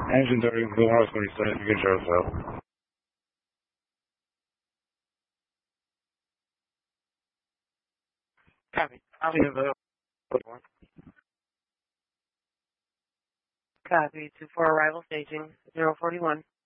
Engine 30, Blue House 37, you can show yourself. Copy. I'll be available. Copy. 2-4 arrival staging 041.